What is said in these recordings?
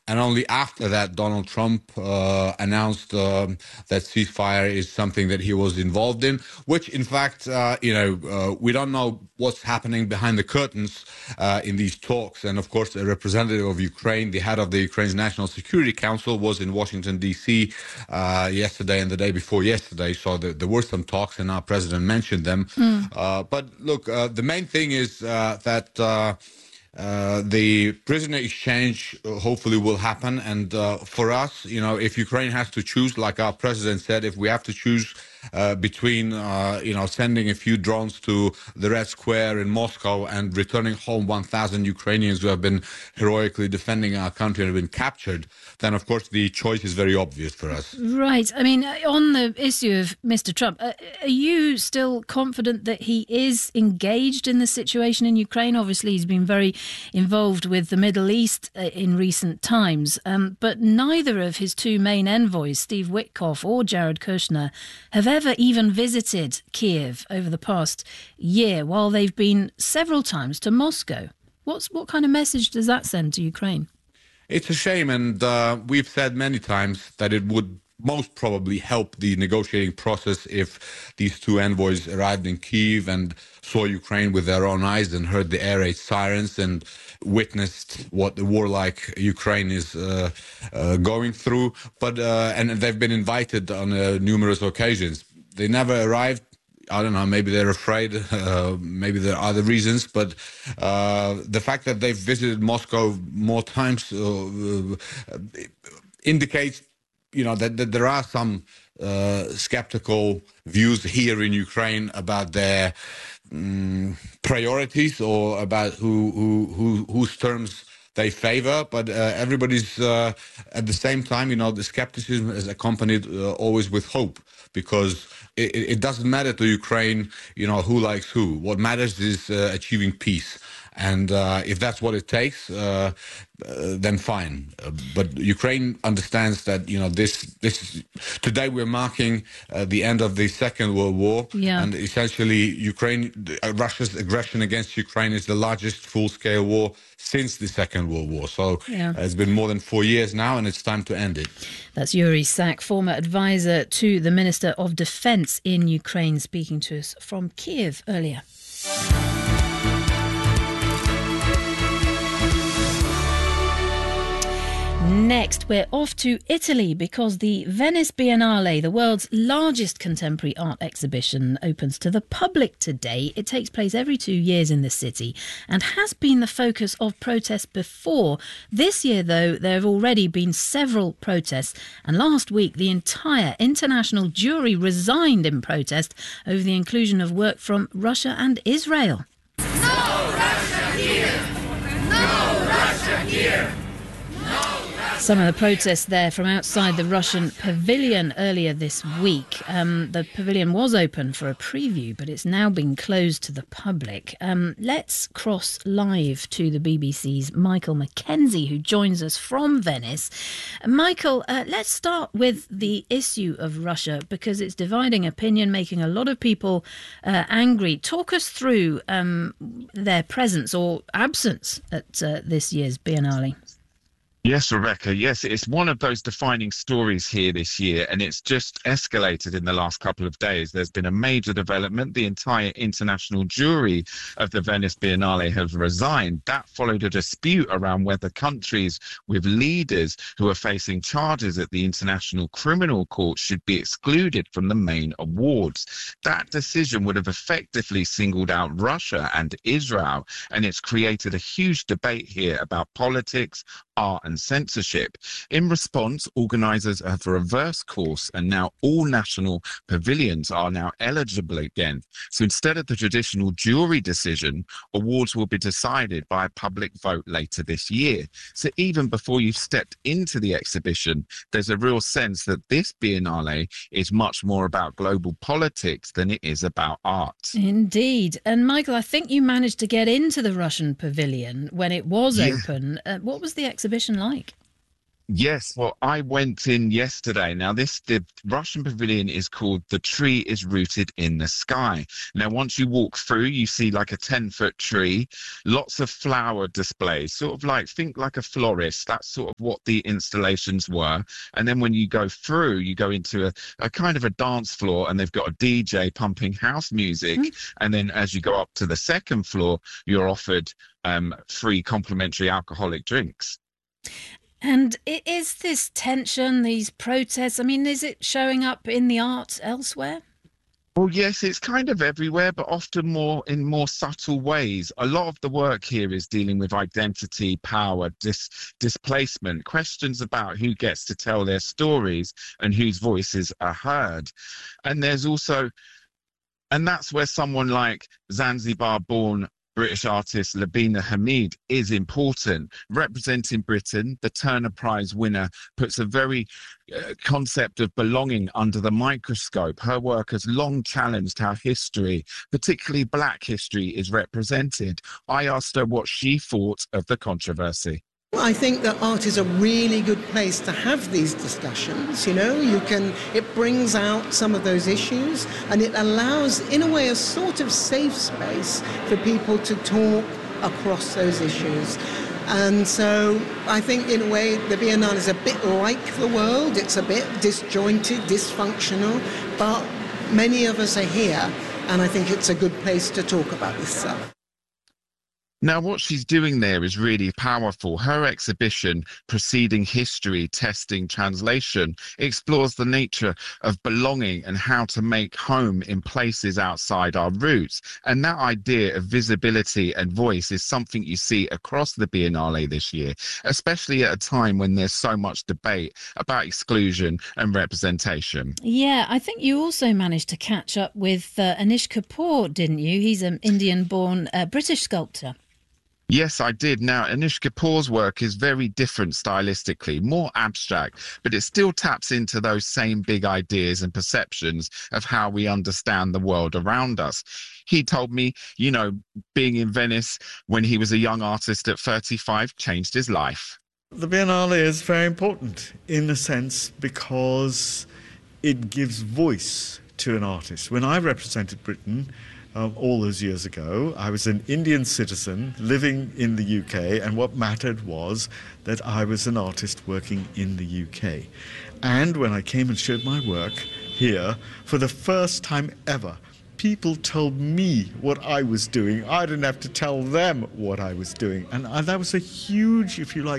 And only after that, Donald Trump announced that ceasefire is something that he was involved in, which, in fact, we don't know what's happening behind the curtains in these talks. And, of course, a representative of Ukraine, the head of the Ukraine's National Security Council, was in Washington, D.C. Yesterday and the day before yesterday. So there were some talks, and our president mentioned them. But look, the main thing is that the prisoner exchange hopefully will happen. And for us, if Ukraine has to choose, like our president said, if we have to choose between, sending a few drones to the Red Square in Moscow and returning home 1,000 Ukrainians who have been heroically defending our country and have been captured, then of course the choice is very obvious for us. Right. I mean, on the issue of Mr. Trump, are you still confident that he is engaged in the situation in Ukraine? Obviously, he's been very involved with the Middle East in recent times, but neither of his two main envoys, Steve Witkoff or Jared Kushner, have ever even visited Kiev over the past year, while they've been several times to Moscow. What kind of message does that send to Ukraine? It's a shame, and we've said many times that it would most probably help the negotiating process if these two envoys arrived in Kyiv and saw Ukraine with their own eyes and heard the air raid sirens and witnessed what the warlike Ukraine is going through. But and they've been invited on numerous occasions. They never arrived. I don't know, maybe they're afraid, maybe there are other reasons, but the fact that they've visited Moscow more times indicates, that there are some skeptical views here in Ukraine about their priorities or about whose terms they favor. But everybody's at the same time, the skepticism is accompanied always with hope, because it doesn't matter to Ukraine, who likes who. What matters is achieving peace. And if that's what it takes, then fine. But Ukraine understands that, this today we're marking the end of the Second World War. Yeah. And essentially, Russia's aggression against Ukraine is the largest full-scale war since the Second World War. So it's been more than 4 years now, and it's time to end it. That's Yuri Sak, former advisor to the Minister of Defence in Ukraine, speaking to us from Kiev earlier. Next, we're off to Italy because the Venice Biennale, the world's largest contemporary art exhibition, opens to the public today. It takes place every 2 years in the city and has been the focus of protests before. This year, though, there have already been several protests, and last week the entire international jury resigned in protest over the inclusion of work from Russia and Israel. No Russia here! No Russia here! Some of the protests there from outside the Russian pavilion earlier this week. The pavilion was open for a preview, but it's now been closed to the public. Let's cross live to the BBC's Michael Mackenzie, who joins us from Venice. Michael, let's start with the issue of Russia, because it's dividing opinion, making a lot of people angry. Talk us through their presence or absence at this year's Biennale. Yes, Rebecca. Yes, it's one of those defining stories here this year, and it's just escalated in the last couple of days. There's been a major development. The entire international jury of the Venice Biennale have resigned. That followed a dispute around whether countries with leaders who are facing charges at the International Criminal Court should be excluded from the main awards. That decision would have effectively singled out Russia and Israel, and it's created a huge debate here about politics, art and censorship. In response, organisers have reversed course, and now all national pavilions are now eligible again. So instead of the traditional jury decision, awards will be decided by a public vote later this year. So even before you've stepped into the exhibition, there's a real sense that this Biennale is much more about global politics than it is about art. Indeed. And Michael, I think you managed to get into the Russian pavilion when it was open. What was the exhibition like? Yes, well, I went in yesterday. Now, the Russian pavilion is called The Tree is Rooted in the Sky. Now, once you walk through, you see like a 10-foot tree, lots of flower displays, sort of like, think like a florist. That's sort of what the installations were. And then when you go through, you go into a kind of a dance floor, and they've got a DJ pumping house music. And then as you go up to the second floor, you're offered free complimentary alcoholic drinks. And is this tension, these protests, I mean, is it showing up in the art elsewhere? Well, yes, it's kind of everywhere, but often in more subtle ways. A lot of the work here is dealing with identity, power, displacement, questions about who gets to tell their stories and whose voices are heard. And there's also, and that's where someone like Zanzibar-born British artist Labina Hamid is important. Representing Britain, the Turner Prize winner puts a very concept of belonging under the microscope. Her work has long challenged how history, particularly Black history, is represented. I asked her what she thought of the controversy. I think that art is a really good place to have these discussions. It brings out some of those issues, and it allows, in a way, a sort of safe space for people to talk across those issues. And so I think, in a way, the Biennale is a bit like the world. It's a bit disjointed, dysfunctional, but many of us are here, and I think it's a good place to talk about this stuff. Now, what she's doing there is really powerful. Her exhibition, Preceding History, Testing Translation, explores the nature of belonging and how to make home in places outside our roots. And that idea of visibility and voice is something you see across the Biennale this year, especially at a time when there's so much debate about exclusion and representation. Yeah, I think you also managed to catch up with Anish Kapoor, didn't you? He's an Indian-born British sculptor. Yes, I did. Now, Anish Kapoor's work is very different stylistically, more abstract, but it still taps into those same big ideas and perceptions of how we understand the world around us. He told me, being in Venice when he was a young artist at 35 changed his life. The Biennale is very important in a sense because it gives voice to an artist. When I represented Britain, all those years ago, I was an Indian citizen living in the UK, and what mattered was that I was an artist working in the UK. And when I came and showed my work here, for the first time ever, people told me what I was doing. I didn't have to tell them what I was doing. And that was a huge, if you like,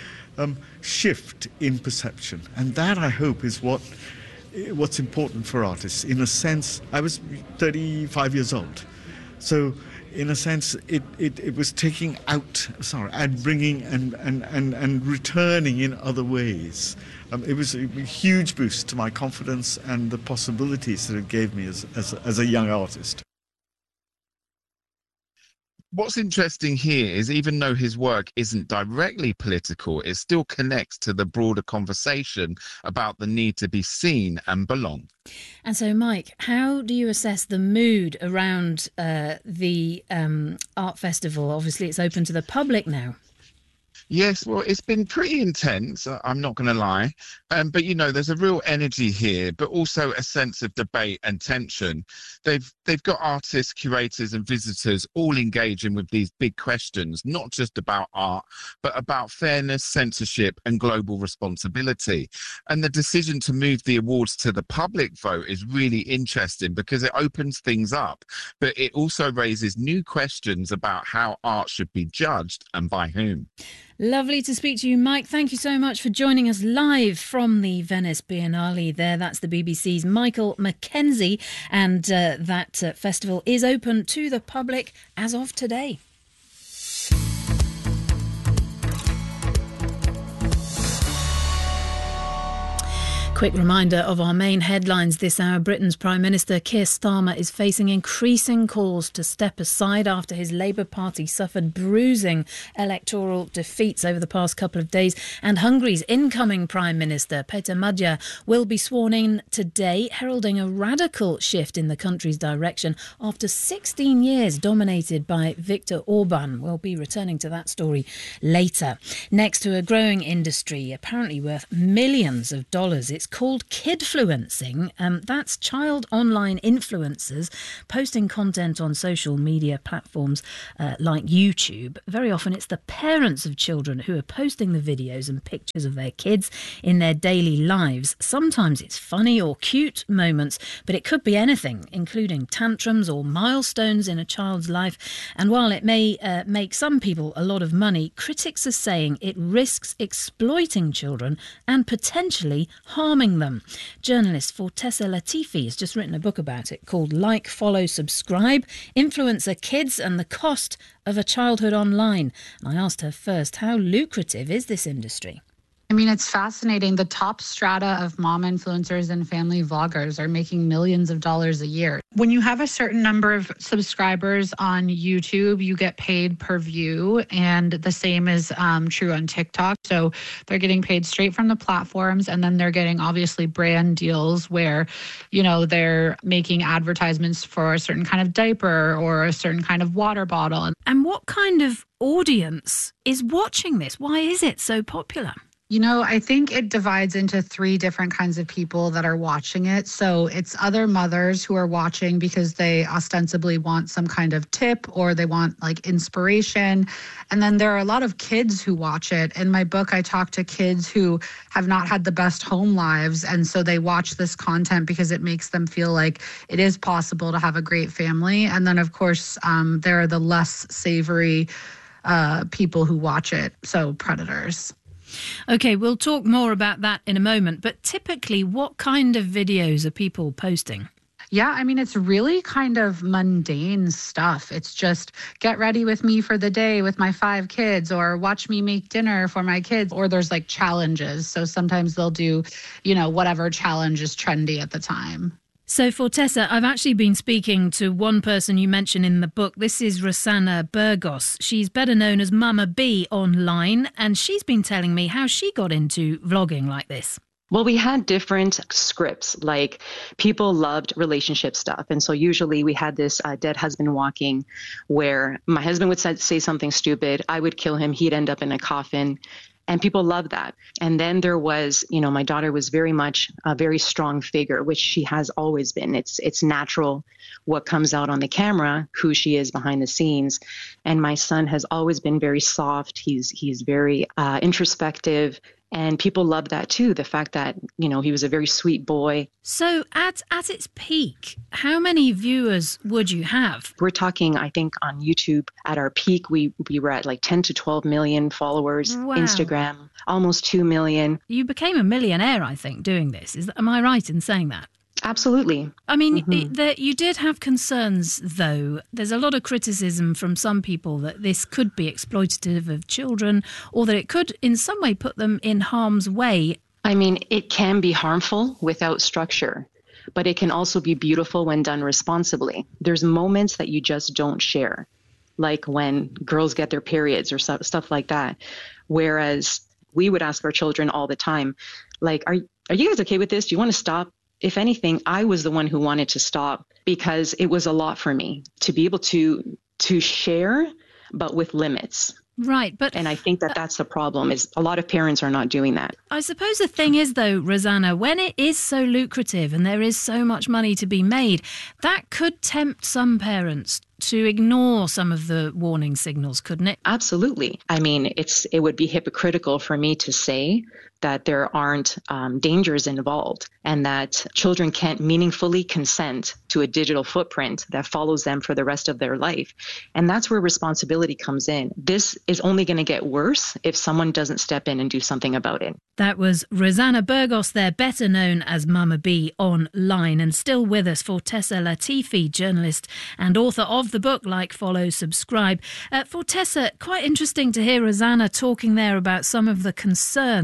shift in perception. And that, I hope, is what's important for artists. In a sense, I was 35 years old. So in a sense, it was taking out, and bringing and returning in other ways. It was a huge boost to my confidence and the possibilities that it gave me as a young artist. What's interesting here is even though his work isn't directly political, it still connects to the broader conversation about the need to be seen and belong. And so, Mike, how do you assess the mood around the art festival? Obviously, it's open to the public now. Yes, well, it's been pretty intense, I'm not going to lie. But, there's a real energy here, but also a sense of debate and tension. They've got artists, curators and visitors all engaging with these big questions, not just about art, but about fairness, censorship and global responsibility. And the decision to move the awards to the public vote is really interesting because it opens things up, but it also raises new questions about how art should be judged and by whom. Lovely to speak to you, Mike. Thank you so much for joining us live from the Venice Biennale there. That's the BBC's Michael Mackenzie, and that festival is open to the public as of today. Quick reminder of our main headlines this hour. Britain's Prime Minister Keir Starmer is facing increasing calls to step aside after his Labour Party suffered bruising electoral defeats over the past couple of days. And Hungary's incoming Prime Minister, Peter Magyar, will be sworn in today, heralding a radical shift in the country's direction after 16 years dominated by Viktor Orban. We'll be returning to that story later. Next to a growing industry, apparently worth millions of dollars. It's called kidfluencing. That's child online influencers posting content on social media platforms like YouTube. Very often it's the parents of children who are posting the videos and pictures of their kids in their daily lives. Sometimes it's funny or cute moments, but it could be anything, including tantrums or milestones in a child's life. And while it may make some people a lot of money, critics are saying it risks exploiting children and potentially harming them. Journalist Fortessa Latifi has just written a book about it called Like, Follow, Subscribe, Influencer Kids and the Cost of a Childhood Online. And I asked her first, how lucrative is this industry? I mean, it's fascinating. The top strata of mom influencers and family vloggers are making millions of dollars a year. When you have a certain number of subscribers on YouTube, you get paid per view, and the same is true on TikTok. So they're getting paid straight from the platforms, and then they're getting obviously brand deals where, you know, they're making advertisements for a certain kind of diaper or a certain kind of water bottle. And what kind of audience is watching this? Why is it so popular? You know, I think it divides into three different kinds of people that are watching it. So it's other mothers who are watching because they ostensibly want some kind of tip or they want like inspiration. And then there are a lot of kids who watch it. In my book, I talk to kids who have not had the best home lives. And so they watch this content because it makes them feel like it is possible to have a great family. And then, of course, there are the less savory people who watch it. So predators. OK, we'll talk more about that in a moment. But typically, what kind of videos are people posting? Yeah, I mean, it's really kind of mundane stuff. It's just get ready with me for the day with my 5 kids, or watch me make dinner for my kids. Or there's like challenges. So sometimes they'll do, you know, whatever challenge is trendy at the time. So, Fortessa, I've actually been speaking to one person you mentioned in the book. This is Rosanna Burgos. She's better known as Mama B online, and she's been telling me how she got into vlogging like this. Well, we had different scripts, like people loved relationship stuff. And so usually we had this dead husband walking where my husband would say something stupid. I would kill him. He'd end up in a coffin. And people loved that. And then there was, you know, my daughter was very much a very strong figure, which she has always been. It's natural what comes out on the camera, who she is behind the scenes. And my son has always been very soft. He's very introspective. And people love that too, the fact that, you know, he was a very sweet boy. So at its peak, how many viewers would you have? We're talking, I think, on YouTube at our peak, we were at like 10 to 12 million followers. Wow. Instagram, almost 2 million. You became a millionaire, I think, doing this. Am I right in saying that? Absolutely. I mean, you did have concerns, though. There's a lot of criticism from some people that this could be exploitative of children, or that it could in some way put them in harm's way. I mean, it can be harmful without structure, but it can also be beautiful when done responsibly. There's moments that you just don't share, like when girls get their periods or stuff like that. Whereas we would ask our children all the time, like, are you guys okay with this? Do you want to stop? If anything, I was the one who wanted to stop because it was a lot for me to be able to share, but with limits. Right. And I think that's the problem, is a lot of parents are not doing that. I suppose the thing is, though, Rosanna, when it is so lucrative and there is so much money to be made, that could tempt some parents to ignore some of the warning signals, couldn't it? Absolutely. I mean, it would be hypocritical for me to say that there aren't dangers involved and that children can't meaningfully consent to a digital footprint that follows them for the rest of their life. And that's where responsibility comes in. This is only going to get worse if someone doesn't step in and do something about it. That was Rosanna Burgos there, better known as Mama B online. And still with us, Fortessa Latifi, journalist and author of the book Like, Follow, Subscribe. Fortessa, quite interesting to hear Rosanna talking there about some of the concerns.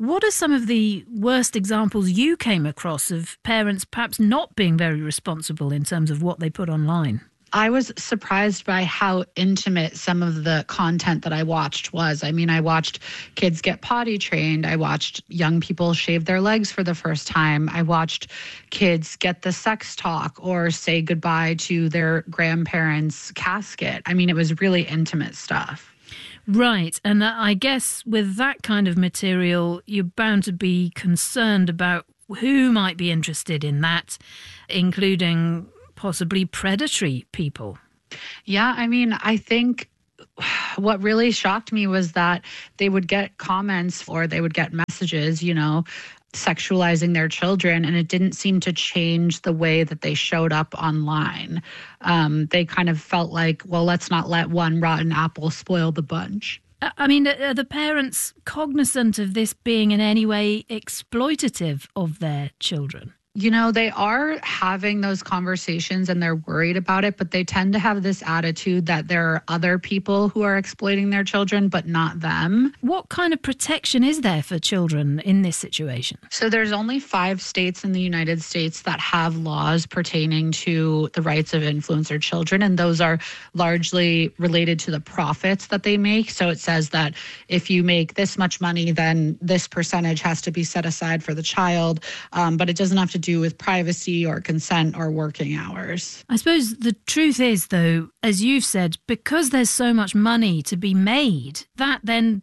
What are some of the worst examples you came across of parents perhaps not being very responsible in terms of what they put online? I was surprised by how intimate some of the content that I watched was. I mean, I watched kids get potty trained. I watched young people shave their legs for the first time. I watched kids get the sex talk or say goodbye to their grandparents' casket. I mean, it was really intimate stuff. Right. And I guess with that kind of material, you're bound to be concerned about who might be interested in that, including possibly predatory people. Yeah, I mean, I think what really shocked me was that they would get comments or they would get messages, sexualizing their children, and it didn't seem to change the way that they showed up online. They kind of felt like, well, let's not let one rotten apple spoil the bunch. I mean, are the parents cognizant of this being in any way exploitative of their children? They are having those conversations and they're worried about it, but they tend to have this attitude that there are other people who are exploiting their children, but not them. What kind of protection is there for children in this situation? So there's only 5 states in the United States that have laws pertaining to the rights of influencer children, and those are largely related to the profits that they make. So it says that if you make this much money, then this percentage has to be set aside for the child, but it doesn't have to do with privacy or consent or working hours. I suppose the truth is, though, as you've said, because there's so much money to be made, that then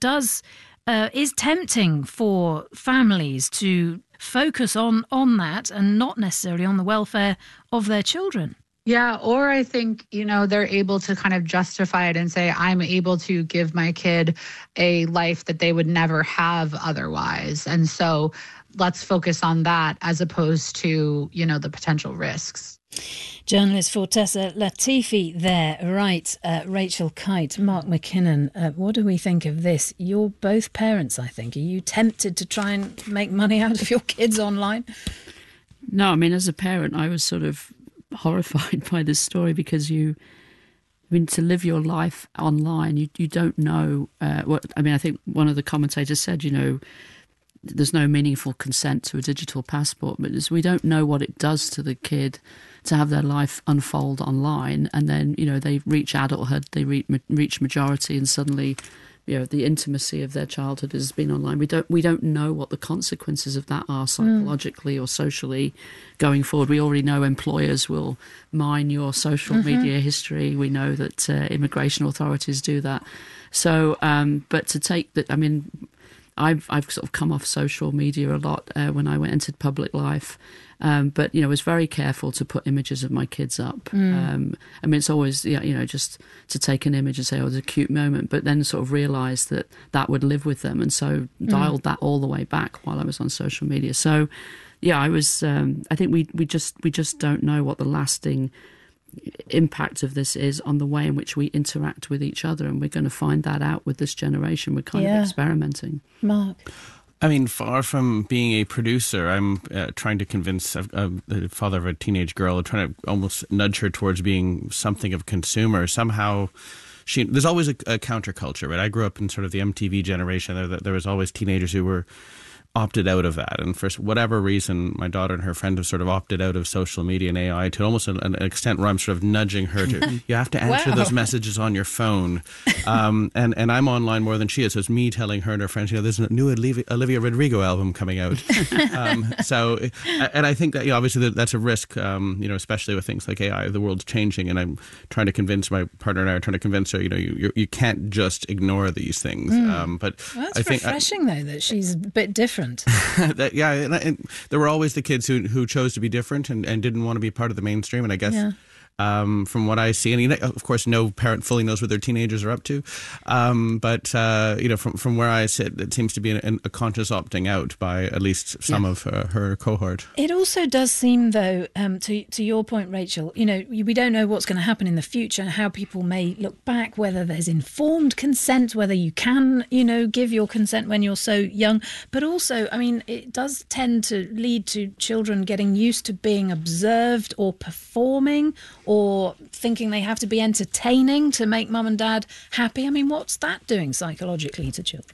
is tempting for families to focus on that and not necessarily on the welfare of their children. Yeah, or I think, they're able to kind of justify it and say, I'm able to give my kid a life that they would never have otherwise. And so let's focus on that as opposed to, the potential risks. Journalist Fortessa Latifi there. Right, Rachel Kite, Mark McKinnon, what do we think of this? You're both parents, I think. Are you tempted to try and make money out of your kids online? No, I mean, as a parent, I was sort of horrified by this story because to live your life online, you don't know I think one of the commentators said, there's no meaningful consent to a digital passport, but we don't know what it does to the kid to have their life unfold online, and then they reach adulthood, they reach majority, and suddenly the intimacy of their childhood has been online. We don't know what the consequences of that are psychologically or socially going forward. We already know employers will mine your social media history. We know that immigration authorities do that. So, but to take that, I mean, I've sort of come off social media a lot when I went into public life, but was very careful to put images of my kids up. I mean, it's always just to take an image and say, oh, it's a cute moment, but then sort of realise that would live with them, and so dialed that all the way back while I was on social media. So, yeah, I was. I think we just don't know what the lasting impact of this is on the way in which we interact with each other, and we're going to find that out with this generation. We're kind of experimenting. Mark? I mean, far from being a producer, I'm trying to convince the father of a teenage girl, trying to almost nudge her towards being something of a consumer. Somehow, there's always a counterculture, right? I grew up in sort of the MTV generation. There was always teenagers who were opted out of that, and for whatever reason, my daughter and her friend have sort of opted out of social media and AI to almost an extent where I'm sort of nudging her to, you have to answer those messages on your phone, and I'm online more than she is, so it's me telling her and her friends, there's a new Olivia Rodrigo album coming out. So, and I think that obviously that's a risk, especially with things like AI. The world's changing, and I'm trying to convince my partner, and I are trying to convince her, you can't just ignore these things. But that's I think refreshing, though, that she's a bit different. And there were always the kids who chose to be different and didn't want to be part of the mainstream. And I guess from what I see, and of course, no parent fully knows what their teenagers are up to. But from where I sit, it seems to be a conscious opting out by at least some of her cohort. It also does seem, though, to your point, Rachel, we don't know what's going to happen in the future, how people may look back, whether there's informed consent, whether you can, give your consent when you're so young. But also, I mean, it does tend to lead to children getting used to being observed or performing or thinking they have to be entertaining to make mum and dad happy. I mean, what's that doing psychologically to children?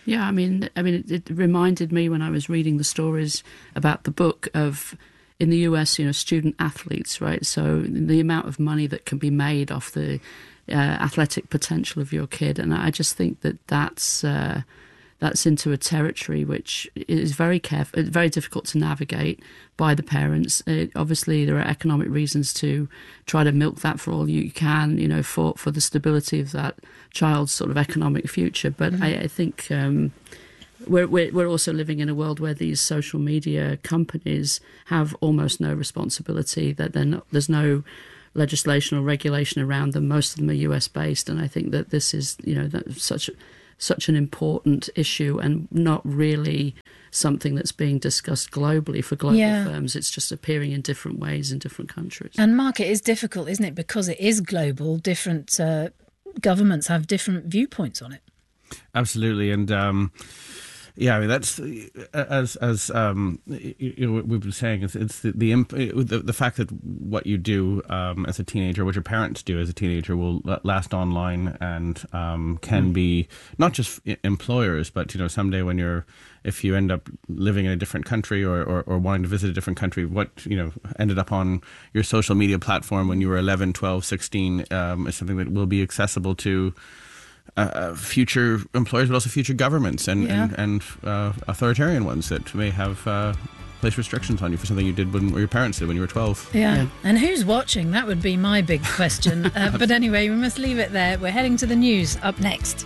Yeah, I mean, it reminded me when I was reading the stories about the book of, in the US, student athletes, right? So the amount of money that can be made off the athletic potential of your kid, and I just think that's into a territory which is very difficult to navigate by the parents. Obviously, there are economic reasons to try to milk that for all you can, for the stability of that child's sort of economic future. But I think we're also living in a world where these social media companies have almost no responsibility, that there's no legislation or regulation around them. Most of them are US based, and I think that this is such an important issue and not really something that's being discussed globally for global firms. It's just appearing in different ways in different countries. And Mark, it is difficult, isn't it? Because it is global, different governments have different viewpoints on it. Absolutely. And that's as we've been saying. It's the fact that what you do as a teenager, what your parents do as a teenager, will last online and can be not just employers, but someday if you end up living in a different country or wanting to visit a different country, what ended up on your social media platform when you were 11, 12, 16 is something that will be accessible to future employers, but also future governments and authoritarian ones that may have placed restrictions on you for something you did or your parents did when you were 12. Yeah. And who's watching? That would be my big question. But anyway, we must leave it there. We're heading to the news up next.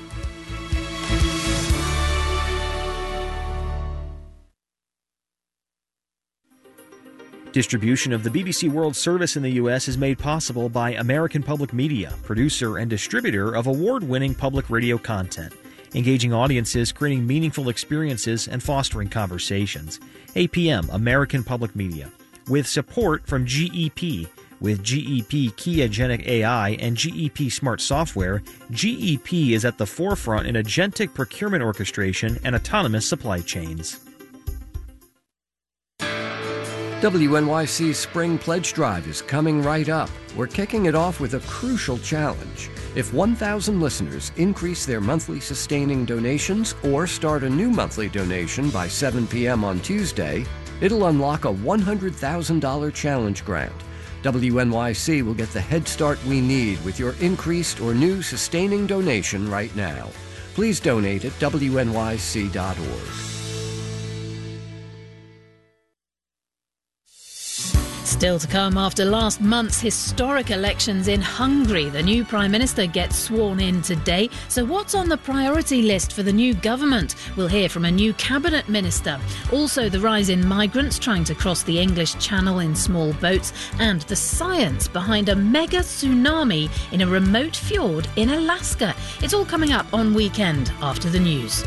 Distribution of the BBC World Service in the U.S. is made possible by American Public Media, producer and distributor of award-winning public radio content, engaging audiences, creating meaningful experiences, and fostering conversations. APM, American Public Media, with support from GEP. With GEP Kiagenic AI and GEP Smart Software, GEP is at the forefront in agentic procurement orchestration and autonomous supply chains. WNYC's Spring Pledge Drive is coming right up. We're kicking it off with a crucial challenge. If 1,000 listeners increase their monthly sustaining donations or start a new monthly donation by 7 p.m. on Tuesday, it'll unlock a $100,000 challenge grant. WNYC will get the head start we need with your increased or new sustaining donation right now. Please donate at WNYC.org. Still to come after last month's historic elections in Hungary. The new Prime Minister gets sworn in today. So what's on the priority list for the new government? We'll hear from a new cabinet minister. Also, the rise in migrants trying to cross the English Channel in small boats, and the science behind a mega tsunami in a remote fjord in Alaska. It's all coming up on Weekend after the news.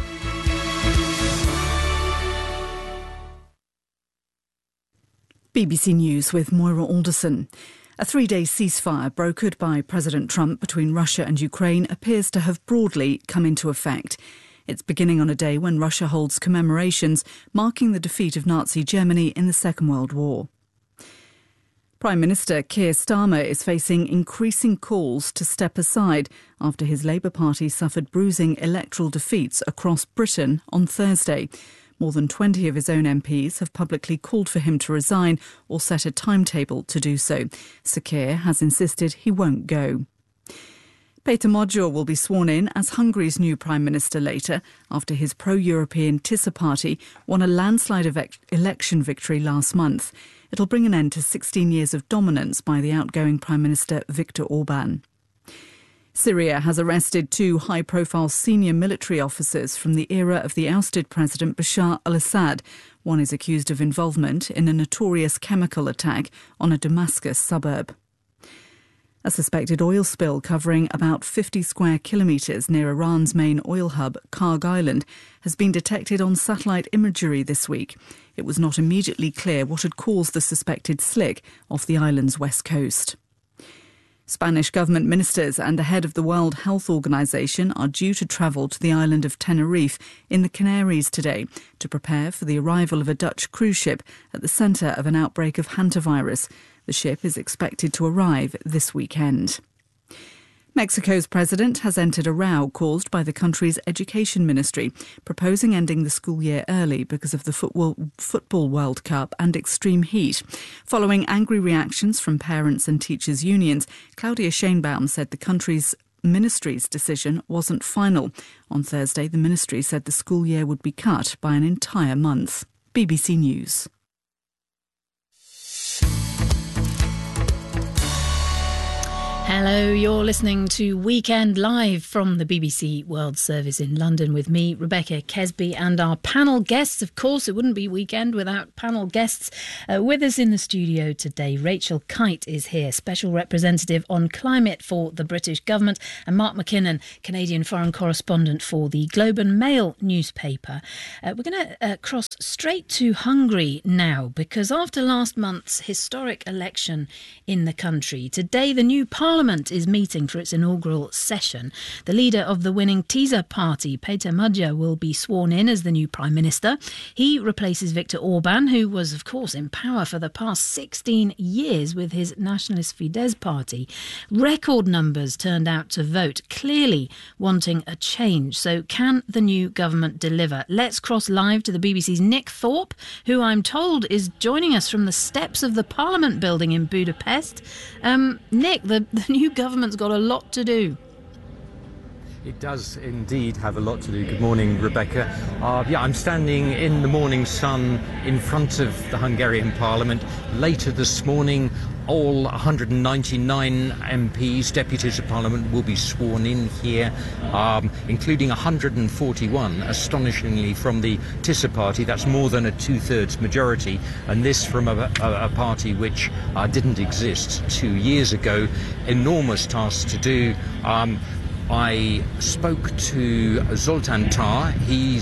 BBC News with Moira Alderson. A 3-day ceasefire brokered by President Trump between Russia and Ukraine appears to have broadly come into effect. It's beginning on a day when Russia holds commemorations marking the defeat of Nazi Germany in the Second World War. Prime Minister Keir Starmer is facing increasing calls to step aside after his Labour Party suffered bruising electoral defeats across Britain on Thursday. More than 20 of his own MPs have publicly called for him to resign or set a timetable to do so. Sir Keir has insisted he won't go. Peter Magyar will be sworn in as Hungary's new Prime Minister later, after his pro-European Tisza party won a landslide election victory last month. It'll bring an end to 16 years of dominance by the outgoing Prime Minister Viktor Orban. Syria has arrested 2 high-profile senior military officers from the era of the ousted President Bashar al-Assad. One is accused of involvement in a notorious chemical attack on a Damascus suburb. A suspected oil spill covering about 50 square kilometres near Iran's main oil hub, Karg Island, has been detected on satellite imagery this week. It was not immediately clear what had caused the suspected slick off the island's west coast. Spanish government ministers and the head of the World Health Organization are due to travel to the island of Tenerife in the Canaries today to prepare for the arrival of a Dutch cruise ship at the centre of an outbreak of hantavirus. The ship is expected to arrive this weekend. Mexico's president has entered a row caused by the country's education ministry, proposing ending the school year early because of the Football World Cup and extreme heat. Following angry reactions from parents and teachers' unions, Claudia Sheinbaum said the country's ministry's decision wasn't final. On Thursday, the ministry said the school year would be cut by an entire month. BBC News. Hello, you're listening to Weekend Live from the BBC World Service in London with me, Rebecca Kesby, and our panel guests. Of course, it wouldn't be Weekend without panel guests. With us in the studio today, Rachel Kite is here, Special Representative on Climate for the British Government, and Mark McKinnon, Canadian Foreign Correspondent for the Globe and Mail newspaper. We're going to cross straight to Hungary now, because after last month's historic election in the country, today the new Parliament is meeting for its inaugural session. The leader of the winning TISA party, Péter Magyar, will be sworn in as the new Prime Minister. He replaces Viktor Orban, who was, of course, in power for the past 16 years with his nationalist Fidesz party. Record numbers turned out to vote, clearly wanting a change. So can the new government deliver? Let's cross live to the BBC's Nick Thorpe, who I'm told is joining us from the steps of the Parliament building in Budapest. Nick, the new government's got a lot to do. It does indeed have a lot to do. Good morning, Rebecca. I'm standing in the morning sun in front of the Hungarian Parliament. Later this morning, all 199 MPs, deputies of Parliament, will be sworn in here, including 141, astonishingly, from the TISA party. That's more than a two-thirds majority, and this from a party which didn't exist 2 years ago. Enormous tasks to do. I spoke to Zoltán Tar.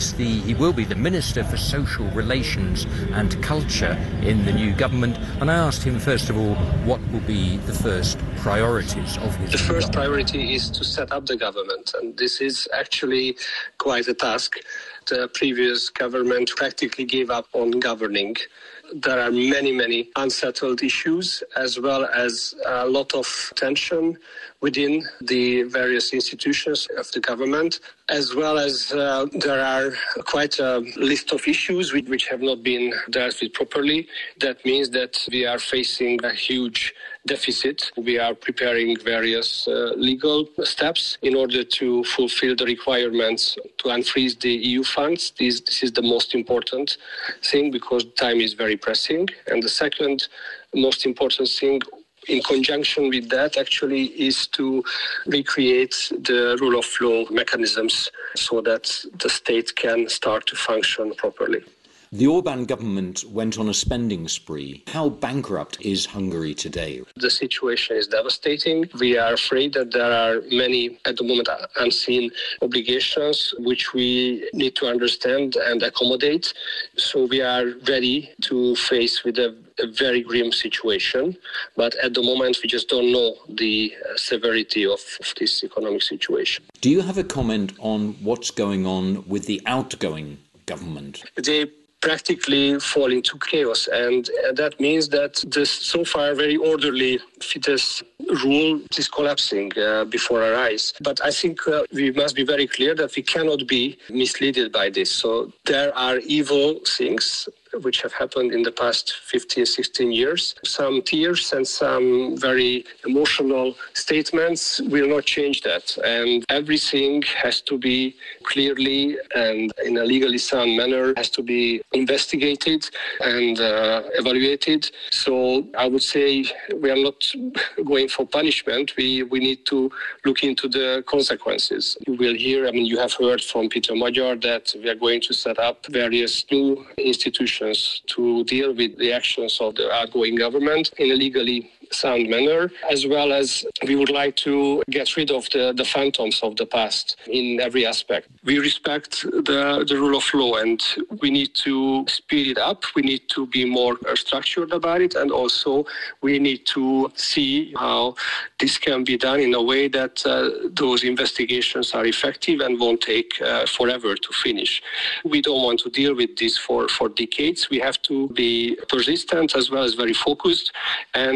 He will be the Minister for Social Relations and Culture in the new government, and I asked him first of all what will be the first priorities of his. The first priority is to set up the government, and this is actually quite a task. The previous government practically gave up on governing. There are many unsettled issues, as well as a lot of tension within the various institutions of the government, as well as there are quite a list of issues which have not been dealt with properly. That means that we are facing a huge deficit. We are preparing various legal steps in order to fulfill the requirements to unfreeze the EU funds. This is the most important thing, because time is very pressing. And the second most important thing in conjunction with that actually is to recreate the rule of law mechanisms so that the state can start to function properly. The Orban government went on a spending spree. How bankrupt is Hungary today? The situation is devastating. We are afraid that there are many, at the moment, unseen obligations which we need to understand and accommodate. So we are ready to face with a very grim situation. But at the moment, we just don't know the severity of this economic situation. Do you have a comment on what's going on with the outgoing government? They practically fall into chaos, and that means that this so far very orderly Fidesz rule is collapsing before our eyes. But I think we must be very clear that we cannot be misled by this. So there are evil things which have happened in the past 15, 16 years. Some tears and some very emotional statements will not change that. And everything has to be clearly and in a legally sound manner has to be investigated and evaluated. So I would say we are not going for punishment. We need to look into the consequences. You will hear, you have heard from Péter Magyar that we are going to set up various new institutions to deal with the actions of the outgoing government in a legally sound manner, as well as we would like to get rid of the phantoms of the past in every aspect. We respect the rule of law, and we need to speed it up. We need to be more structured about it, and also we need to see how this can be done in a way that those investigations are effective and won't take forever to finish. We don't want to deal with this for decades. We have to be persistent as well as very focused and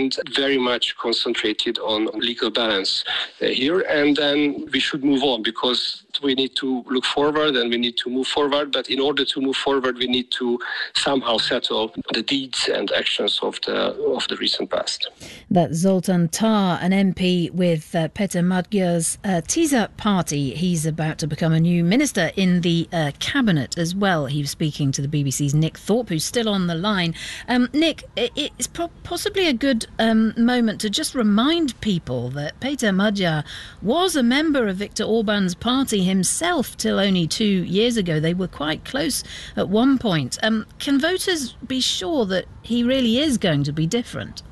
very much concentrated on legal balance here, and then we should move on, because we need to look forward and we need to move forward. But in order to move forward, we need to somehow settle the deeds and actions of the recent past. That's Zoltan Tar, an MP with Peter Magyar's TISA party. He's about to become a new minister in the cabinet as well. He was speaking to the BBC's Nick Thorpe, who's still on the line. Nick, it's possibly a good moment to just remind people that Peter Magyar was a member of Viktor Orban's party himself till only 2 years ago. They were quite close at one point. Can voters be sure that he really is going to be different?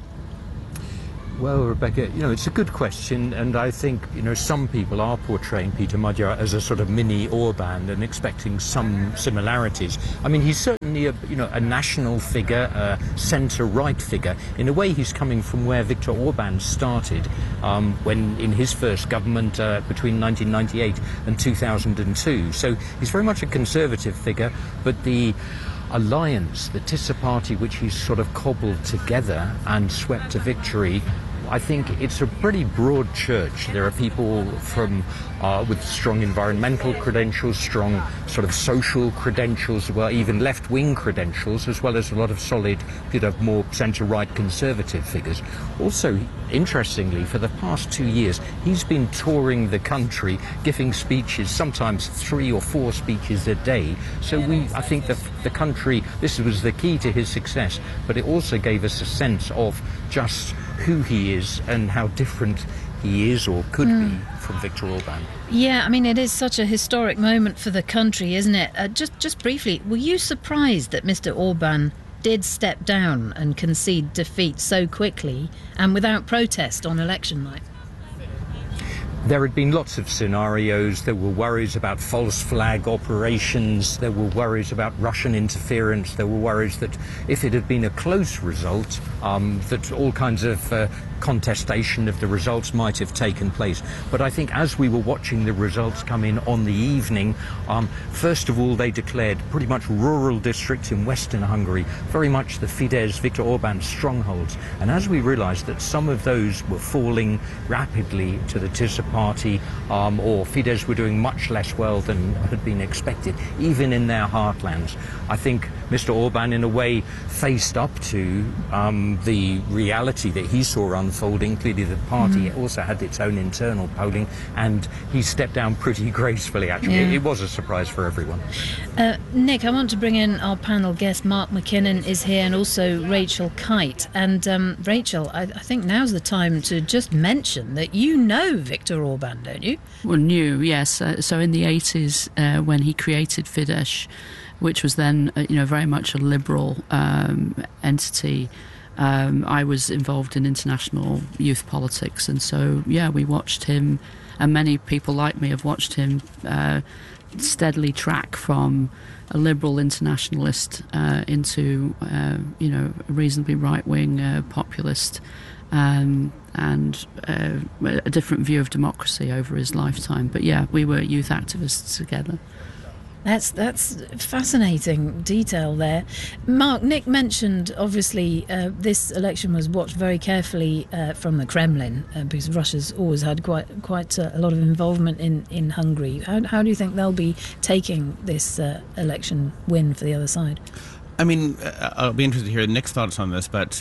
Well, Rebecca, it's a good question, and I think, some people are portraying Peter Magyar as a sort of mini Orban and expecting some similarities. I mean, he's certainly a national figure, a centre-right figure. In a way, he's coming from where Viktor Orban started when in his first government between 1998 and 2002. So he's very much a conservative figure, but the alliance, the TISA party, which he's sort of cobbled together and swept to victory, I think it's a pretty broad church. There are people from with strong environmental credentials, strong sort of social credentials, well, even left-wing credentials, as well as a lot of solid, more centre-right conservative figures. Also, interestingly, for the past 2 years, he's been touring the country, giving speeches, sometimes 3 or 4 speeches a day. So I think the country, this was the key to his success, but it also gave us a sense of just who he is and how different he is or could be from Viktor Orban. Yeah, I mean, it is such a historic moment for the country, isn't it? Just briefly, were you surprised that Mr. Orban did step down and concede defeat so quickly and without protest on election night? There had been lots of scenarios. There were worries about false flag operations. There were worries about Russian interference. There were worries that if it had been a close result, that all kinds of contestation of the results might have taken place. But I think as we were watching the results come in on the evening, first of all, they declared pretty much rural districts in Western Hungary, very much the Fidesz, Viktor Orban strongholds. And as we realized that some of those were falling rapidly to the TISA party, or Fidesz were doing much less well than had been expected, even in their heartlands, I think Mr. Orban, in a way, faced up to the reality that he saw unfolding. Clearly, the party also had its own internal polling, and he stepped down pretty gracefully, actually. Yeah. It was a surprise for everyone. Nick, I want to bring in our panel guest. Mark McKinnon is here, and also Rachel Kite. And Rachel, I think now's the time to just mention that you know Viktor Orban, don't you? Well, yes. So in the 80s, when he created Fidesz, which was then, very much a liberal entity, I was involved in international youth politics, and so, we watched him, and many people like me have watched him steadily track from a liberal internationalist into, a reasonably right-wing populist, and a different view of democracy over his lifetime. But we were youth activists together. That's fascinating detail there. Mark, Nick mentioned, obviously, this election was watched very carefully from the Kremlin because Russia's always had quite a lot of involvement in Hungary. How do you think they'll be taking this election win for the other side? I mean, I'll be interested to hear Nick's thoughts on this, but,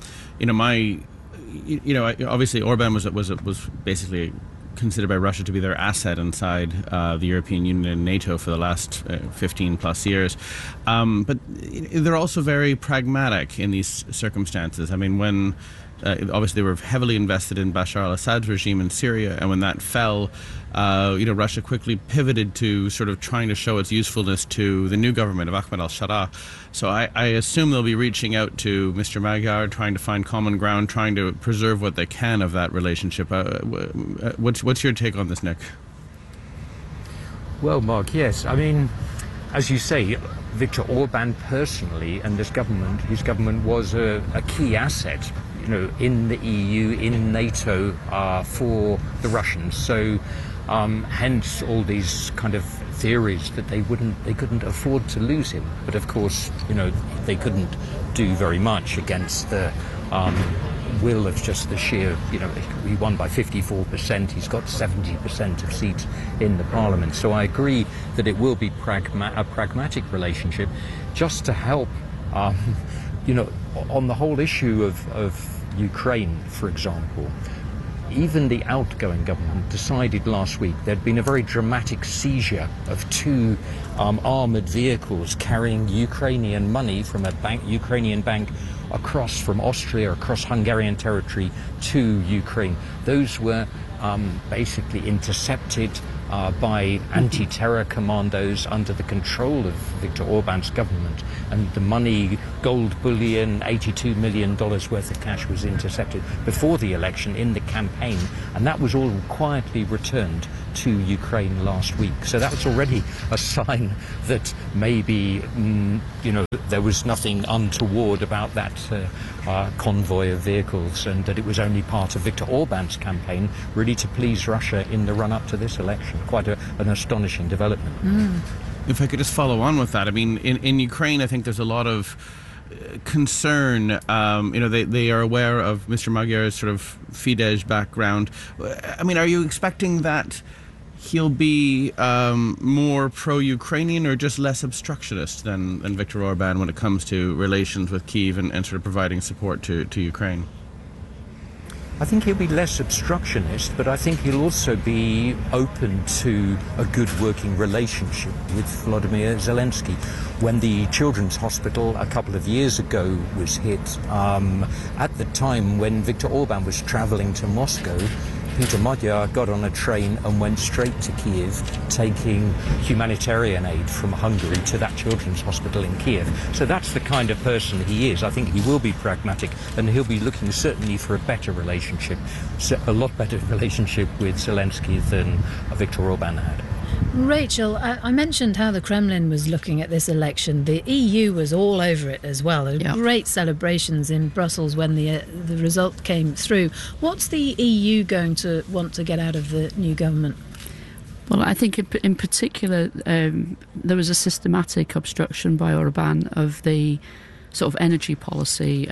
obviously Orban was basically considered by Russia to be their asset inside the European Union and NATO for the last 15 plus years. But they're also very pragmatic in these circumstances. I mean, when obviously they were heavily invested in Bashar al-Assad's regime in Syria, and when that fell, Russia quickly pivoted to sort of trying to show its usefulness to the new government of Ahmed al-Sharaa. So I assume they'll be reaching out to Mr. Magyar, trying to find common ground, trying to preserve what they can of that relationship. What's your take on this, Nick? Well, Mark, yes. I mean, as you say, Viktor Orban personally and his government was a key asset, in the EU, in NATO, for the Russians. So hence all these kind of theories that they couldn't afford to lose him. But of course, they couldn't do very much against the will of just the sheer, he won by 54%, he's got 70% of seats in the parliament. So I agree that it will be a pragmatic relationship just to help, on the whole issue of Ukraine, for example. Even the outgoing government decided last week there'd been a very dramatic seizure of two armoured vehicles carrying Ukrainian money from a Ukrainian bank across from Austria, across Hungarian territory to Ukraine. Those were basically intercepted by anti-terror commandos under the control of Viktor Orban's government, and the money, gold bullion, $82 million worth of cash was intercepted before the election in the campaign, and that was all quietly returned to Ukraine last week. So that was already a sign that maybe, there was nothing untoward about that convoy of vehicles, and that it was only part of Viktor Orban's campaign really to please Russia in the run-up to this election. Quite an astonishing development. If I could just follow on with that, I mean, in Ukraine, I think there's a lot of concern. They are aware of Mr. Magyar's sort of Fidesz background. I mean, are you expecting that he'll be more pro-Ukrainian or just less obstructionist than Viktor Orban when it comes to relations with Kyiv and sort of providing support to Ukraine? I think he'll be less obstructionist, but I think he'll also be open to a good working relationship with Volodymyr Zelensky. When the Children's Hospital a couple of years ago was hit, at the time when Viktor Orban was travelling to Moscow, Peter Magyar got on a train and went straight to Kiev, taking humanitarian aid from Hungary to that children's hospital in Kiev. So that's the kind of person he is. I think he will be pragmatic, and he'll be looking certainly for a better relationship, a lot better relationship with Zelensky than Viktor Orban had. Rachel, I mentioned how the Kremlin was looking at this election. The EU was all over it as well. There were great celebrations in Brussels when the result came through. What's the EU going to want to get out of the new government? Well, I think in particular there was a systematic obstruction by Orban of the sort of energy policy,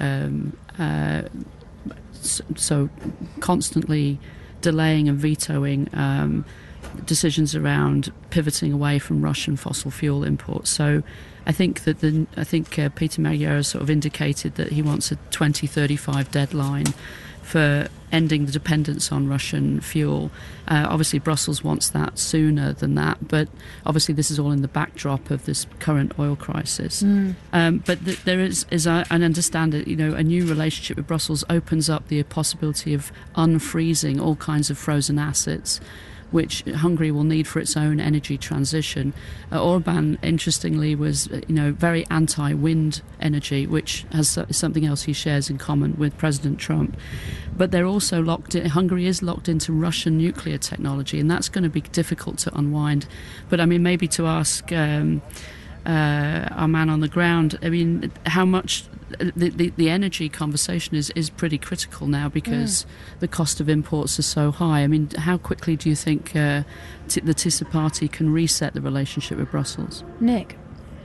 so constantly delaying and vetoing decisions around pivoting away from Russian fossil fuel imports. So I think that Peter Magyar has sort of indicated that he wants a 2035 deadline for ending the dependence on Russian fuel. Obviously Brussels wants that sooner than that, but obviously this is all in the backdrop of this current oil crisis. But there is, as I understand it, a new relationship with Brussels opens up the possibility of unfreezing all kinds of frozen assets, which Hungary will need for its own energy transition. Orban, interestingly, was very anti-wind energy, which has something else he shares in common with President Trump. But they're also Hungary is locked into Russian nuclear technology, and that's going to be difficult to unwind. But I mean, maybe to ask our man on the ground, I mean, how much the energy conversation is pretty critical now because the cost of imports is so high. I mean, how quickly do you think the TISA party can reset the relationship with Brussels? Nick?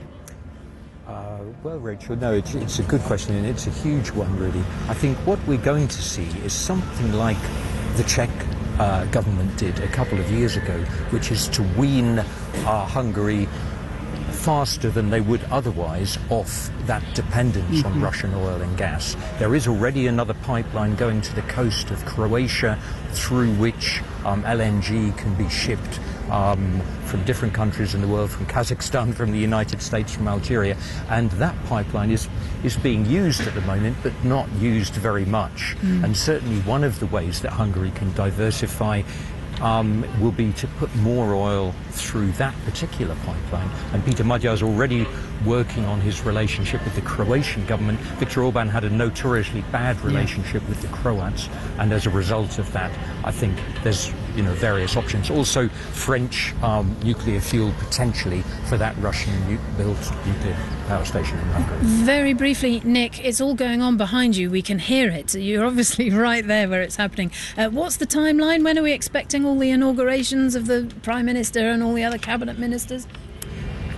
Well, Rachel, no, it's a good question, and it's a huge one, really. I think what we're going to see is something like the Czech government did a couple of years ago, which is to wean Hungary faster than they would otherwise off that dependence on Russian oil and gas. There is already another pipeline going to the coast of Croatia through which LNG can be shipped from different countries in the world, from Kazakhstan, from the United States, from Algeria, and that pipeline is being used at the moment, but not used very much. And certainly one of the ways that Hungary can diversify will be to put more oil through that particular pipeline. And Peter Magyar is already working on his relationship with the Croatian government. Viktor Orban had a notoriously bad relationship with the Croats, and as a result of that, I think there's various options. Also, French nuclear fuel potentially for that Russian-built nuclear power station in Hungary. Very briefly, Nick, it's all going on behind you. We can hear it. You're obviously right there where it's happening. What's the timeline? When are we expecting all the inaugurations of the Prime Minister and all the other cabinet ministers?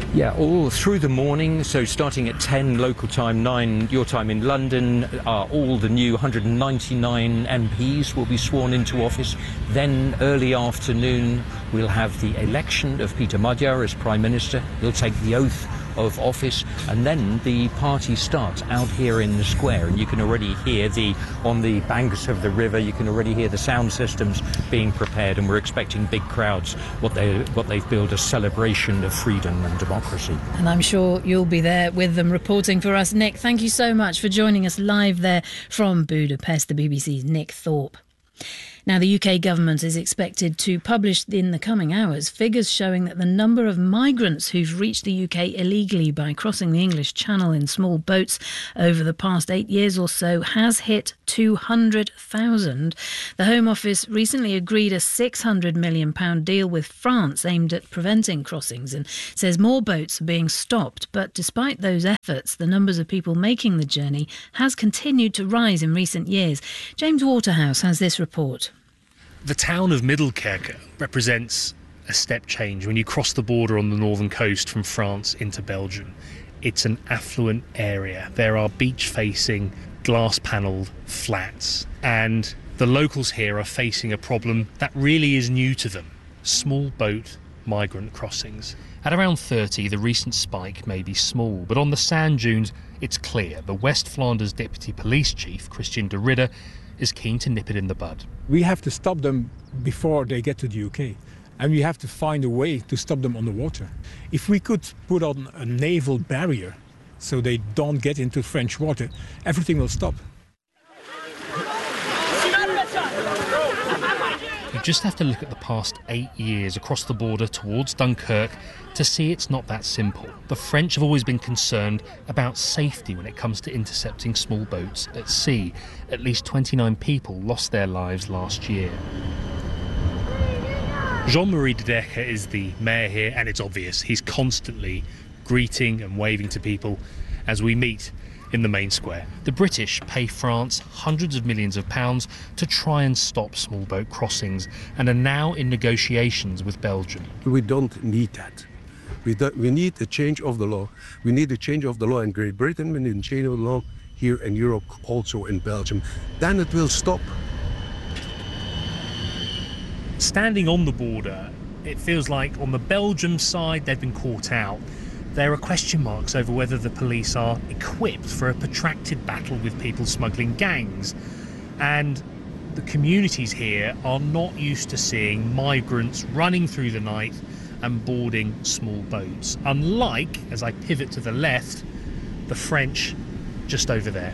Yeah, all through the morning, so starting at 10 local time, 9 your time in London, all the new 199 MPs will be sworn into office. Then early afternoon we'll have the election of Peter Magyar as Prime Minister. He'll take the oath of office, and then the party starts out here in the square, and you can already hear on the banks of the river, you can already hear the sound systems being prepared, and we're expecting big crowds, what they've billed a celebration of freedom and democracy. And I'm sure you'll be there with them reporting for us. Nick, thank you so much for joining us live there from Budapest, the BBC's Nick Thorpe. Now, the UK government is expected to publish in the coming hours figures showing that the number of migrants who've reached the UK illegally by crossing the English Channel in small boats over the past 8 years or so has hit 200,000. The Home Office recently agreed a £600 million deal with France aimed at preventing crossings and says more boats are being stopped. But despite those efforts, the numbers of people making the journey has continued to rise in recent years. James Waterhouse has this report. The town of Middelkerke represents a step change when you cross the border on the northern coast from France into Belgium. It's an affluent area. There are beach-facing, glass-panelled flats, and the locals here are facing a problem that really is new to them: small boat migrant crossings. At around 30, the recent spike may be small, but on the sand dunes, it's clear. The West Flanders Deputy Police Chief, Christian de Ridder, is keen to nip it in the bud. We have to stop them before they get to the UK, and we have to find a way to stop them on the water. If we could put on a naval barrier so they don't get into French water, everything will stop. You just have to look at the past 8 years across the border towards Dunkirk to see it's not that simple. The French have always been concerned about safety when it comes to intercepting small boats at sea. At least 29 people lost their lives last year. Jean-Marie de Decker is the mayor here, and it's obvious he's constantly greeting and waving to people as we meet in the main square. The British pay France hundreds of millions of pounds to try and stop small boat crossings and are now in negotiations with Belgium. We don't need that. We need a change of the law. We need a change of the law in Great Britain. We need a change of the law here in Europe, also in Belgium. Then it will stop. Standing on the border, it feels like on the Belgium side they've been caught out. There are question marks over whether the police are equipped for a protracted battle with people smuggling gangs. And the communities here are not used to seeing migrants running through the night and boarding small boats. Unlike, as I pivot to the left, the French just over there.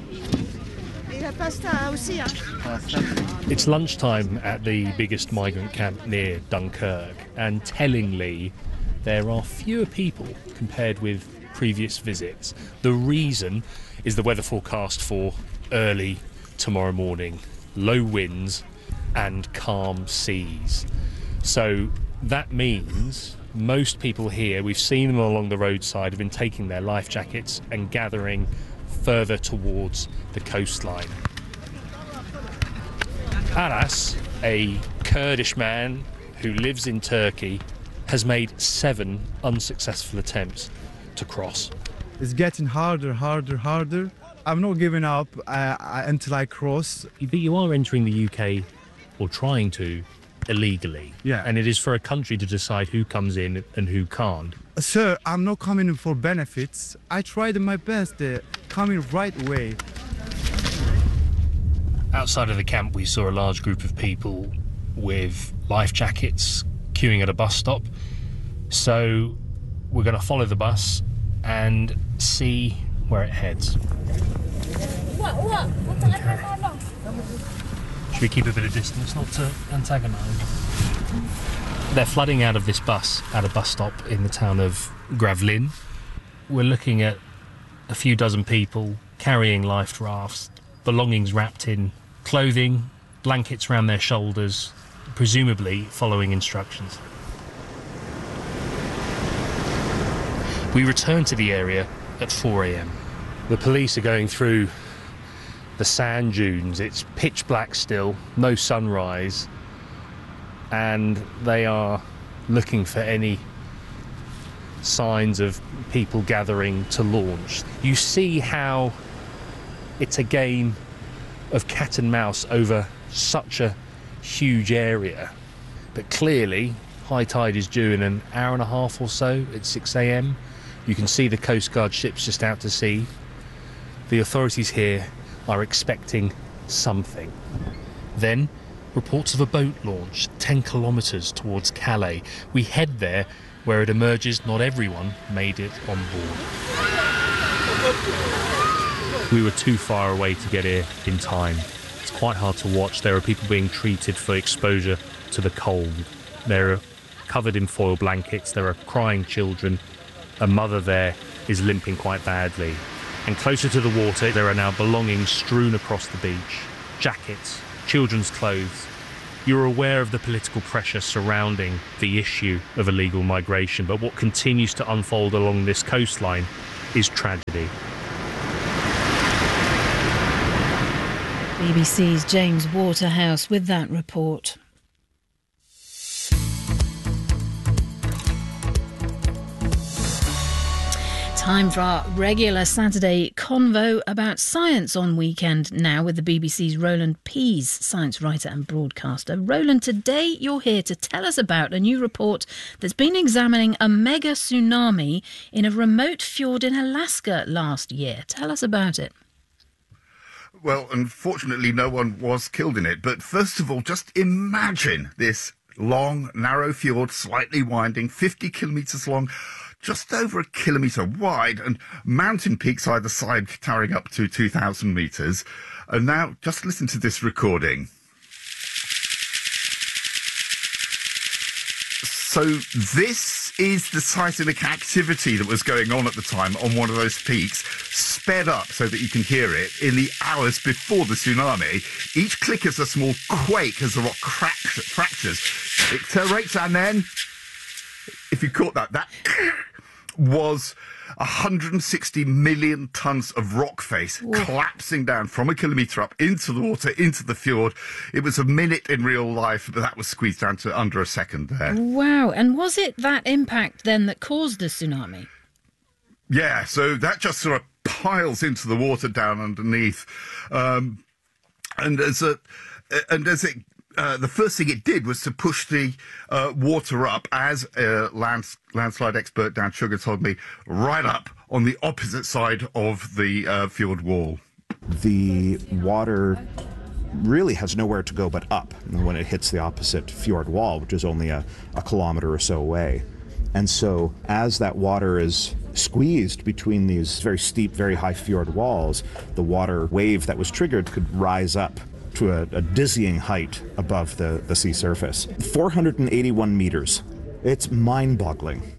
It's lunchtime at the biggest migrant camp near Dunkirk, and tellingly, there are fewer people compared with previous visits. The reason is the weather forecast for early tomorrow morning. Low winds and calm seas. So that means most people here, we've seen them along the roadside, have been taking their life jackets and gathering further towards the coastline. Aras, a Kurdish man who lives in Turkey, has made 7 unsuccessful attempts to cross. It's getting harder. I'm not giving up until I cross. But you are entering the UK, or trying to, illegally. Yeah. And it is for a country to decide who comes in and who can't. Sir, I'm not coming in for benefits. I tried my best, coming right away. Outside of the camp, we saw a large group of people with life jackets queuing at a bus stop. So we're going to follow the bus and see where it heads. Okay. Should we keep a bit of distance, not to antagonise? They're flooding out of this bus at a bus stop in the town of Gravelines. We're looking at a few dozen people carrying life rafts, belongings wrapped in clothing, blankets around their shoulders, presumably following instructions. We return to the area at 4 a.m. The police are going through the sand dunes. It's pitch black still, no sunrise, and they are looking for any signs of people gathering to launch. You see how it's a game of cat and mouse over such a huge area. But clearly, high tide is due in an hour and a half or so at 6 a.m. You can see the Coast Guard ships just out to sea. The authorities here are expecting something. Then, reports of a boat launch 10 kilometres towards Calais. We head there, where it emerges not everyone made it on board. We were too far away to get here in time. It's quite hard to watch. There are people being treated for exposure to the cold. They're covered in foil blankets. There are crying children. A mother there is limping quite badly. And closer to the water, there are now belongings strewn across the beach. Jackets, children's clothes. You're aware of the political pressure surrounding the issue of illegal migration, but what continues to unfold along this coastline is tragedy. BBC's James Waterhouse with that report. Time for our regular Saturday convo about science on Weekend Now with the BBC's Roland Pease, science writer and broadcaster. Roland, today you're here to tell us about a new report that's been examining a mega tsunami in a remote fjord in Alaska last year. Tell us about it. Well, unfortunately, no one was killed in it. But first of all, just imagine this long, narrow fjord, slightly winding, 50 kilometres long, just over a kilometre wide, and mountain peaks either side towering up to 2,000 metres. And now, just listen to this recording. So this is the seismic activity that was going on at the time on one of those peaks, sped up so that you can hear it in the hours before the tsunami. Each click is a small quake as the rock fractures. It iterates, and then, if you caught that was 160 million tonnes of rock face collapsing down from a kilometre up into the water, into the fjord. It was a minute in real life, but that was squeezed down to under a second there. Wow. And was it that impact then that caused the tsunami? Yeah, so that just sort of piles into the water down underneath. The first thing it did was to push the water up, as a landslide expert Dan Sugar told me, right up on the opposite side of the fjord wall. The water really has nowhere to go but up when it hits the opposite fjord wall, which is only a kilometre or so away. And so as that water is squeezed between these very steep, very high fjord walls, the water wave that was triggered could rise up to a dizzying height above the sea surface. 481 meters. It's mind-boggling.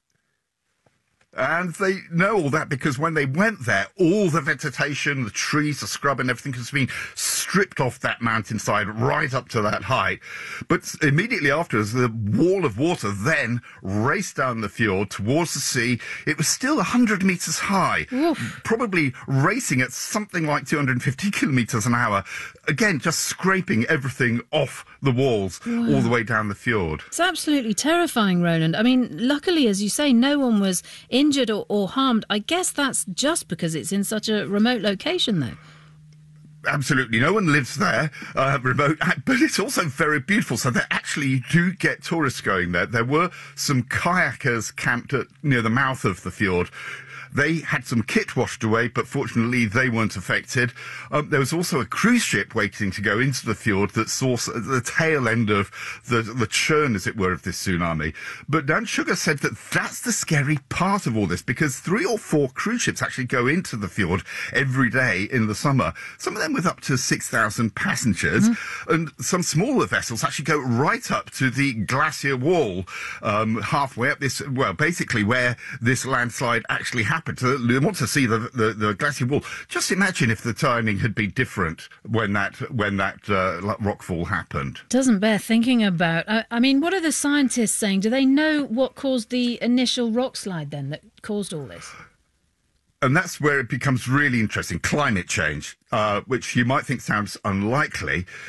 And they know all that because when they went there, all the vegetation, the trees, the scrub and everything has been stripped off that mountainside right up to that height. But immediately afterwards, the wall of water then raced down the fjord towards the sea. It was still 100 metres high, probably racing at something like 250 kilometres an hour. Again, just scraping everything off the walls all the way down the fjord. It's absolutely terrifying, Roland. I mean, luckily, as you say, no one was injured or harmed. I guess that's just because it's in such a remote location, though. Absolutely. No one lives there, remote, but it's also very beautiful. So there actually do get tourists going there. There were some kayakers camped near the mouth of the fjord. They had some kit washed away, but fortunately they weren't affected. There was also a cruise ship waiting to go into the fjord that saw the tail end of the churn, as it were, of this tsunami. But Dan Sugar said that that's the scary part of all this, because 3 or 4 cruise ships actually go into the fjord every day in the summer, some of them with up to 6,000 passengers, and some smaller vessels actually go right up to the glacier wall, halfway up this, well, basically where this landslide actually happened. They want to see the glacier wall. Just imagine if the timing had been different when that rockfall happened. Doesn't bear thinking about. I mean, what are the scientists saying? Do they know what caused the initial rock slide then that caused all this? And that's where it becomes really interesting. Climate change, which you might think sounds unlikely.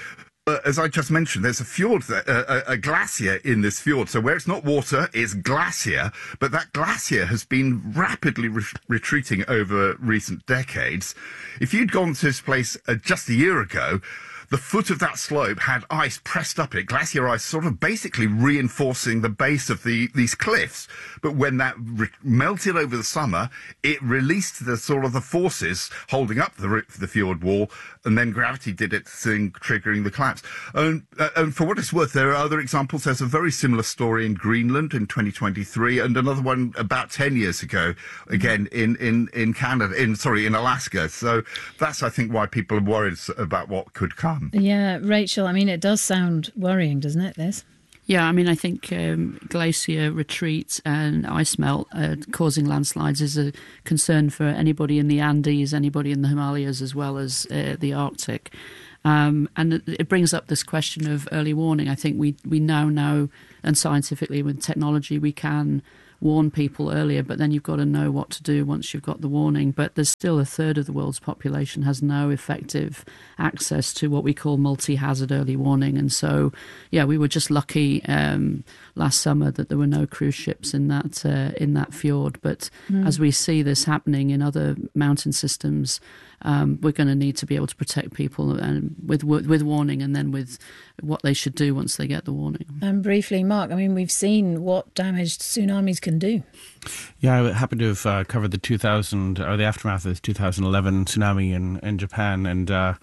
As I just mentioned, there's a fjord, a glacier in this fjord. So where it's not water, it's glacier. But that glacier has been rapidly retreating over recent decades. If you'd gone to this place just a year ago, the foot of that slope had ice pressed up it, glacier ice, sort of basically reinforcing the base of these cliffs. But when that melted over the summer, it released the sort of the forces holding up the fjord wall, and then gravity did its thing, triggering the collapse. And for what it's worth, there are other examples. There's a very similar story in Greenland in 2023, and another one about 10 years ago, again in Canada, in Alaska. So that's, I think, why people are worried about what could come. Yeah, Rachel, I mean, it does sound worrying, doesn't it, this? Yeah, I mean, I think glacier retreats and ice melt causing landslides is a concern for anybody in the Andes, anybody in the Himalayas, as well as the Arctic. And it brings up this question of early warning. I think we now know, and scientifically with technology, we can warn people earlier, but then you've got to know what to do once you've got the warning. But there's still a third of the world's population has no effective access to what we call multi-hazard early warning. And so, yeah, we were just lucky last summer that there were no cruise ships in that fjord. But as we see this happening in other mountain systems, we're going to need to be able to protect people with warning, and then with what they should do once they get the warning. And briefly, Mark, I mean, we've seen what damage tsunamis can do. Yeah, I happen to have covered the aftermath of the 2011 tsunami in Japan, and a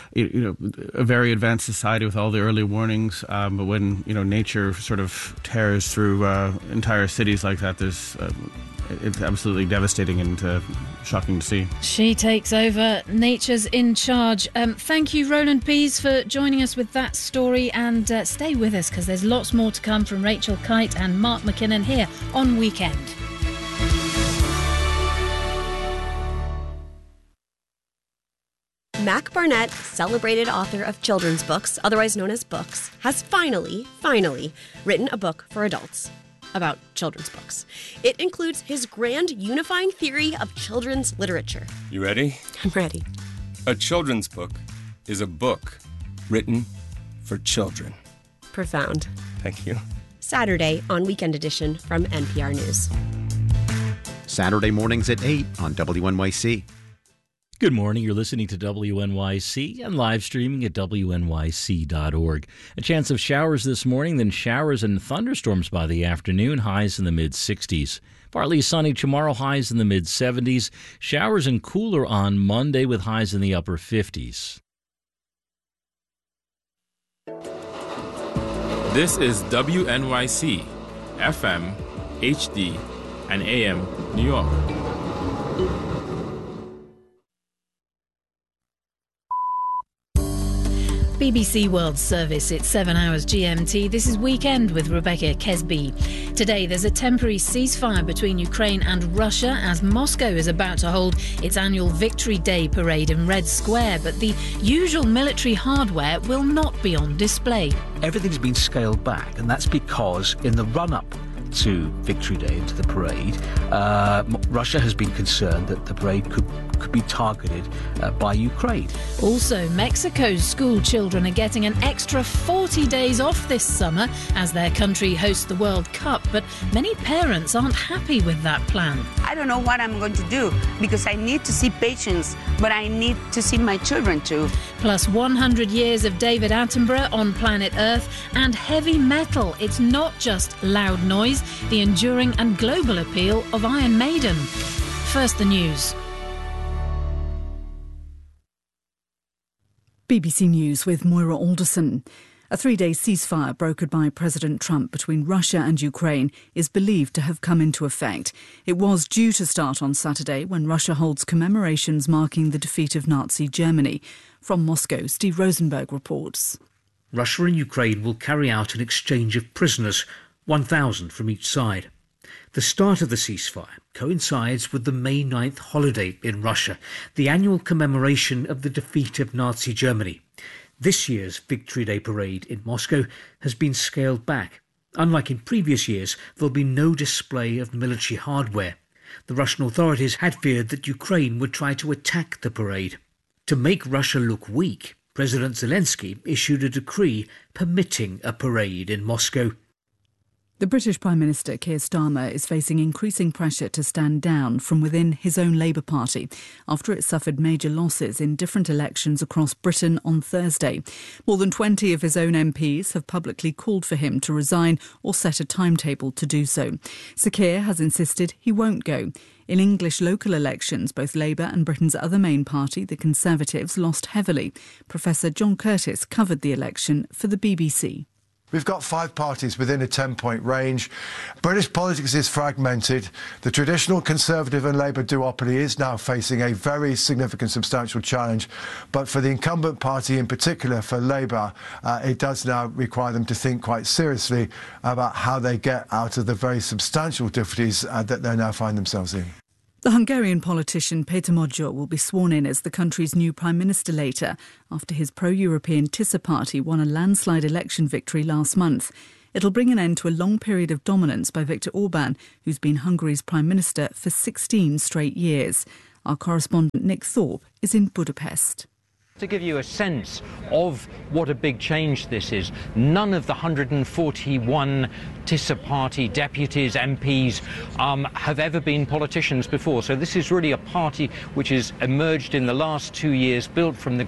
very advanced society with all the early warnings. But when nature sort of tears through entire cities like that, it's absolutely devastating and shocking to see. She takes over. Nature's in charge. Thank you, Roland Pease, for joining us with that story, and stay with us because there's lots more to come from Rachel Kite and Mark McKinnon here on Weekend. Mac Barnett, celebrated author of children's books, otherwise known as books, has finally written a book for adults about children's books. It includes his grand unifying theory of children's literature. You ready? I'm ready. A children's book is a book written for children. Profound. Thank you. Saturday on Weekend Edition from NPR News. Saturday mornings at 8 on WNYC. Good morning. You're listening to WNYC and live streaming at WNYC.org. A chance of showers this morning, then showers and thunderstorms by the afternoon, highs in the mid-60s. Partly sunny tomorrow, highs in the mid-70s. Showers and cooler on Monday with highs in the upper 50s. This is WNYC, FM, HD, and AM New York. BBC World Service, it's 7 hours GMT. This is Weekend with Rebecca Kesby. Today there's a temporary ceasefire between Ukraine and Russia as Moscow is about to hold its annual Victory Day parade in Red Square, but the usual military hardware will not be on display. Everything's been scaled back, and that's because in the run-up to Victory Day, into the parade, Russia has been concerned that the parade could be targeted by Ukraine. Also, Mexico's school children are getting an extra 40 days off this summer as their country hosts the World Cup, but many parents aren't happy with that plan. I don't know what I'm going to do because I need to see patients, but I need to see my children too. Plus 100 years of David Attenborough on planet Earth and heavy metal. It's not just loud noise, the enduring and global appeal of Iron Maiden. First, the news. BBC News with Moira Alderson. A 3-day ceasefire brokered by President Trump between Russia and Ukraine is believed to have come into effect. It was due to start on Saturday when Russia holds commemorations marking the defeat of Nazi Germany. From Moscow, Steve Rosenberg reports. Russia and Ukraine will carry out an exchange of prisoners, 1,000 from each side. The start of the ceasefire coincides with the May 9th holiday in Russia, the annual commemoration of the defeat of Nazi Germany. This year's Victory Day parade in Moscow has been scaled back. Unlike in previous years, there'll be no display of military hardware. The Russian authorities had feared that Ukraine would try to attack the parade. To make Russia look weak, President Zelensky issued a decree permitting a parade in Moscow. The British Prime Minister Keir Starmer is facing increasing pressure to stand down from within his own Labour Party after it suffered major losses in different elections across Britain on Thursday. More than 20 of his own MPs have publicly called for him to resign or set a timetable to do so. Sir Keir has insisted he won't go. In English local elections, both Labour and Britain's other main party, the Conservatives, lost heavily. Professor John Curtis covered the election for the BBC. We've got 5 parties within a 10-point range. British politics is fragmented. The traditional Conservative and Labour duopoly is now facing a very significant, substantial challenge. But for the incumbent party in particular, for Labour, it does now require them to think quite seriously about how they get out of the very substantial difficulties that they now find themselves in. The Hungarian politician Peter Magyar will be sworn in as the country's new Prime Minister later, after his pro-European Tisza party won a landslide election victory last month. It'll bring an end to a long period of dominance by Viktor Orban, who's been Hungary's Prime Minister for 16 straight years. Our correspondent Nick Thorpe is in Budapest. To give you a sense of what a big change this is, none of the 141 Tisza party deputies, MPs, have ever been politicians before. So this is really a party which has emerged in the last 2 years, built from the